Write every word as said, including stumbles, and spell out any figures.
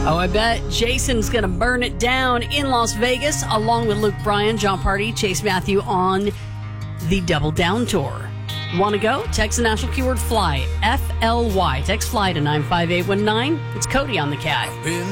Oh, I bet Jason's going to burn it down in Las Vegas, along with Luke Bryan, John Party, Chase Matthew on the Double Down Tour. Want to go? Text the national keyword FLY, F L Y. Text FLY to nine five eight one nine. It's Cody on the Cat.